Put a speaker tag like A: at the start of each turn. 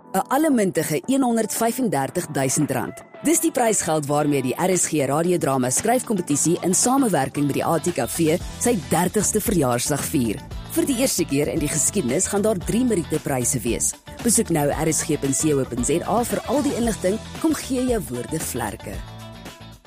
A: 'n allemintige R135.000. Dis die prysgeld waarmee die RSG radiodrama skryfkompetisie in samewerking met die ATKV sy 30ste verjaarsdag vier. Vir die eerste keer in die geskiedenis gaan daar 3 Meriete-pryse wees. Besoek nou rsg.co.za vir al die inligting, kom gee jou woorde vlerke.